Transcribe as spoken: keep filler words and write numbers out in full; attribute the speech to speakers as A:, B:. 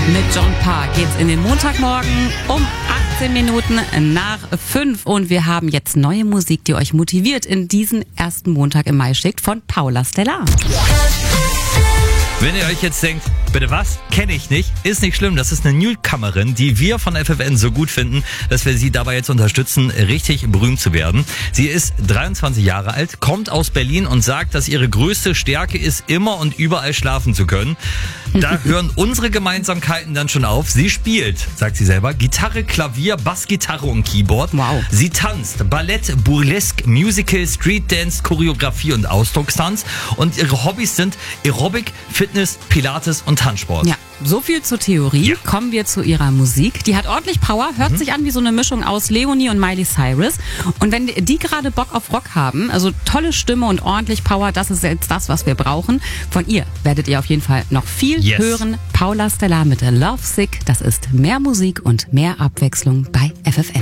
A: Mit John Parr geht's in den Montagmorgen um achtzehn Minuten nach fünf und wir haben jetzt neue Musik, die euch motiviert in diesen ersten Montag im Mai schickt, von Paula Stellar.
B: Wenn ihr euch jetzt denkt, bitte was, kenne ich nicht, ist nicht schlimm. Das ist eine Newcomerin, die wir von F F N so gut finden, dass wir sie dabei jetzt unterstützen, richtig berühmt zu werden. Sie ist dreiundzwanzig Jahre alt, kommt aus Berlin und sagt, dass ihre größte Stärke ist, immer und überall schlafen zu können. Da hören unsere Gemeinsamkeiten dann schon auf. Sie spielt, sagt sie selber, Gitarre, Klavier, Bassgitarre und Keyboard.
A: Wow.
B: Sie tanzt Ballett, Burlesque, Musical, Street Dance, Choreografie und Ausdruckstanz. Und ihre Hobbys sind Aerobic, Fitness, Pilates und Tanzsport.
A: Ja, so viel zur Theorie.
B: Ja.
A: Kommen wir zu ihrer Musik. Die hat ordentlich Power, hört mhm. sich an wie so eine Mischung aus Leonie und Miley Cyrus. Und wenn die gerade Bock auf Rock haben, also tolle Stimme und ordentlich Power, das ist jetzt das, was wir brauchen. Von ihr werdet ihr auf jeden Fall noch viel
B: yes.
A: hören. Paula Stellar mit Love Sick. Das ist mehr Musik und mehr Abwechslung bei F F N.